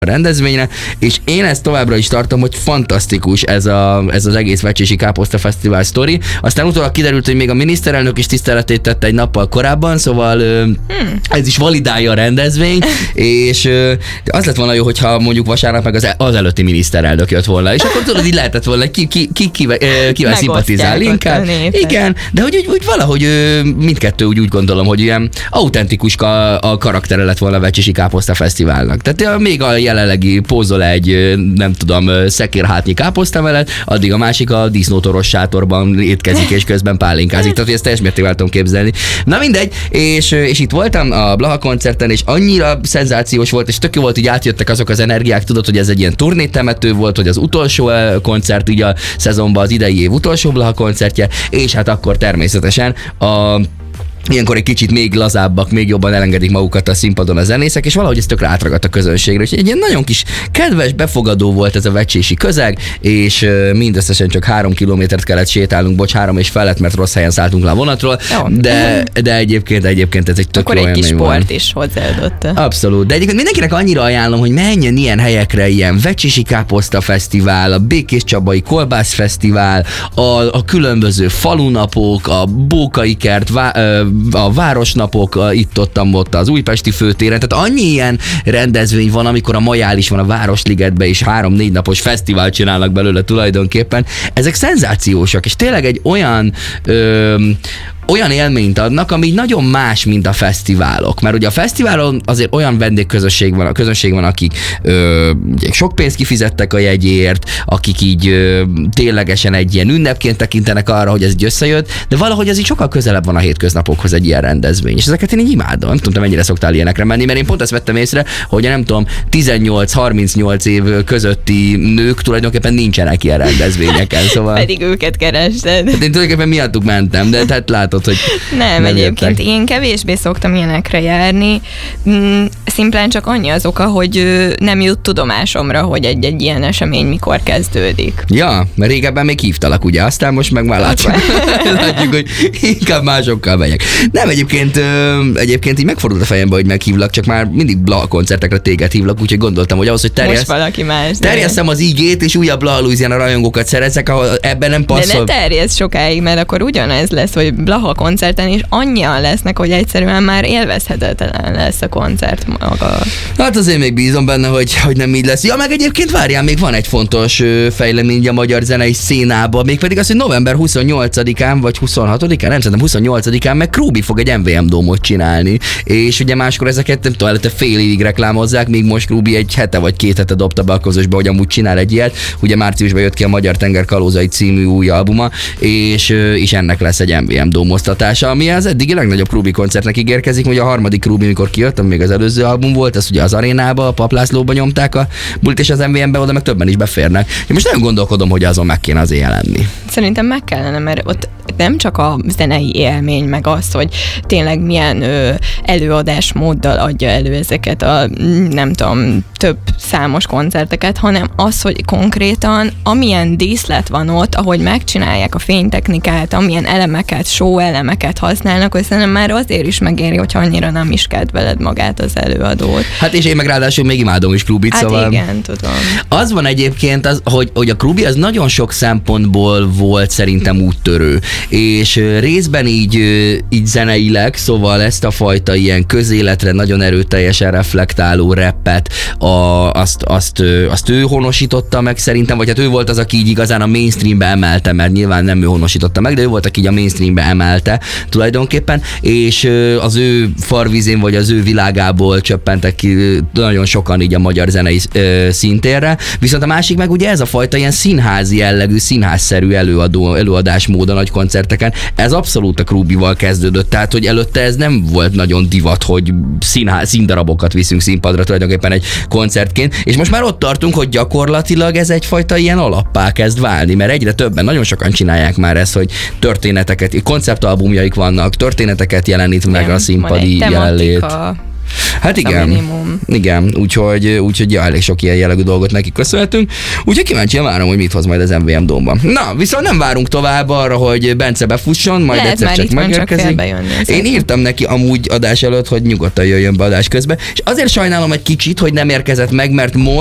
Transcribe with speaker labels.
Speaker 1: rendezvényre, és én ezt továbbra is tartom, hogy fantasztikus ez az egész Vecsési Káposzta Fesztivál sztori. Aztán utólag kiderült, hogy még a miniszterelnök is tiszteletét tette egy nappal korábban, szóval ez is validálja a rendezvény, és az lett volna jó, hogyha mondjuk vasárnap meg az előtti miniszterelnök jött volna, és akkor tudod, így lehetett volna, kivel szimpatizál inkább. Igen, de hogy úgy valahogy mindkettő úgy gondolom, hogy ilyen autentikus a karaktere lett volna a Vecsési Káposzta Fesztiválnak. Tehát még a jelenlegi pózol egy, nem tudom, szekérhátnyi káposzta mellett, addig a másik a disznótoros sátorban étkezik és közben pálinkázik. Tehát ezt teljes mértékben tudom képzelni. Na mindegy, és itt voltam a Blaha koncerten, és annyira szenzációs volt, és tök jó volt, hogy átjöttek azok az energiák, tudod, hogy ez egy ilyen turnétemető volt, hogy az utolsó koncert ugye a szezonban, az idei év utolsó Blaha koncertje, és hát akkor természetesen ilyenkor egy kicsit még lazábbak, még jobban elengedik magukat a színpadon a zenészek, és valahogy ez tökre átragadt a közönségre. Úgyhogy egy ilyen nagyon kis kedves, befogadó volt ez a vecsési közeg, és mindösszesen csak 3 kilométert kellett sétálnunk, 3,5 lett, mert rossz helyen szálltunk le a vonatról, de egyébként ez egy tök jó élmény volt.
Speaker 2: Akkor egy kis sport is hozzáadott.
Speaker 1: Abszolút, de egyébként mindenkinek annyira ajánlom, hogy menjen ilyen helyekre, ilyen Vecsési Káposzta Fesztivál, a Békés Csabai Kolbász Fesztivál, a különböző falunapok, a Bókai Kert, a városnapok, itt-ott az Újpesti főtéren, tehát annyi ilyen rendezvény van, amikor a Majális van a Városligetben, és 3-4 napos fesztivált csinálnak belőle tulajdonképpen. Ezek szenzációsak, és tényleg egy olyan élményt adnak, ami nagyon más, mint a fesztiválok. Mert ugye a fesztiválon azért olyan vendégközönség van, akik sok pénzt kifizettek a jegyért, akik így ténylegesen egy ilyen ünnepként tekintenek arra, hogy ez így összejött, de valahogy ez így sokkal közelebb van a hétköznapokhoz egy ilyen rendezvény. És ezeket én így imádom. Nem tudom, te mennyire szoktál ilyenekre menni, mert én pont ezt vettem észre, hogy nem tudom, 18-38 év közötti nők tulajdonképpen nincsenek ilyen rendezvényeken. Szóval...
Speaker 2: Pedig őket kerested.
Speaker 1: Én tulajdonképpen miattuk mentem, de hát látod, hogy
Speaker 2: nem egyébként én kevésbé szoktam ilyenekre járni. Szimplán csak annyi az oka, hogy nem jut tudomásomra, hogy egy ilyen esemény mikor kezdődik.
Speaker 1: Ja, mert régebben még hívtalak, ugye, aztán most meg már látjuk, hogy inkább másokkal megyek. Nem, egyébként így megfordult a fejembe, hogy meghívlak, csak már mindig Blaha koncertekre téged hívlak, úgyhogy gondoltam, hogy ahhoz, hogy terjesszem az igét, és újabb Blaha Louisiana rajongókat szerezzek, ahol ebben nem passzol.
Speaker 2: De ne terjessz sokáig, mert akkor ugyanez lesz, hogy Blaha koncerten is annyian lesznek, hogy egyszerűen már élvezhetetlen lesz a koncert maga.
Speaker 1: Hát azért még bízom benne, hogy nem így lesz. Ja, meg egyébként várjál, még van egy fontos fejlemény a magyar zenei szénában, mégpedig az, hogy november 28-án vagy 26-án, nem tudom, 28-án meg Krúbi fog egy MVM Dómot csinálni, és ugye máskor ezeket nem tudom, előtte fél évig reklámozzák, míg most Krúbi egy hete vagy 2 hete dobta be a közösbe, hogy amúgy csinál egy ilyet. Ugye márciusban jött ki a Magyar Tenger Kalózai című új albuma, és ennek lesz egy MVM Dómoztatása, ami az eddigi legnagyobb Krúbi koncertnek ígérkezik, hogy a harmadik Krúbi, mikor kijött, még az előző album volt, ez ugye az arénába, a Pap Lászlóba nyomták a bulit, és az MVM-be oda meg többen is beférnek. Én most nem gondolkodom, hogy azon meg kéne azért jelenni.
Speaker 2: Szerintem meg kellene, mert ott nem csak a zenei élmény, meg az, hogy tényleg milyen előadásmóddal adja elő ezeket a, nem tudom, több számos koncerteket, hanem az, hogy konkrétan amilyen díszlet van ott, ahogy megcsinálják a fénytechnikát, amilyen elemeket, show elemeket használnak, hogy szerintem már azért is megéri, hogyha annyira nem is kedveled magát az előadót.
Speaker 1: Hát és én meg ráadásul még imádom is Krúbit,
Speaker 2: hát
Speaker 1: szóval...
Speaker 2: igen, tudom.
Speaker 1: Az van egyébként, hogy a Krúbi az nagyon sok szempontból volt szerintem úttörő, és részben így zeneileg, szóval ezt a fajta ilyen közéletre nagyon erőteljesen reflektáló rappet, azt ő honosította meg szerintem, vagy hát ő volt az, aki így igazán a mainstreambe emelte, mert nyilván nem ő honosította meg, de ő volt, aki így a mainstreambe emelte tulajdonképpen, és az ő farvizén, vagy az ő világából csöppentek ki nagyon sokan így a magyar zenei szintérre, viszont a másik meg ugye ez a fajta ilyen színházi jellegű, színházszerű előadásmód a nagy koncerteken, ez abszolút a Krúbival kezdődött, tehát hogy előtte ez nem volt nagyon divat, hogy színdarabokat viszünk színpadra tulajdonképpen egy koncertként, és most már ott tartunk, hogy gyakorlatilag ez egyfajta ilyen alappá kezd válni, mert egyre többen, nagyon sokan csinálják már ezt, hogy történeteket, konceptalbumjaik vannak, történeteket jelenít meg a színpadi jelenlét. Hát
Speaker 2: Ez a
Speaker 1: igen.
Speaker 2: minimum.
Speaker 1: Igen, úgyhogy ja, elég sok ilyen jellegű dolgot neki köszönhetünk. Úgyhogy kíváncsian várom, hogy mit hoz majd az MVM Dome-ban. Na, viszont nem várunk tovább arra, hogy Bence befusson, majd
Speaker 2: Lehet
Speaker 1: egyszer
Speaker 2: már
Speaker 1: csak
Speaker 2: itt van, csak
Speaker 1: megérkezik.
Speaker 2: félbejönni.
Speaker 1: Én írtam neki amúgy adás előtt, hogy nyugodtan jöjjön be adás közben, és azért sajnálom egy kicsit, hogy nem érkezett meg, mert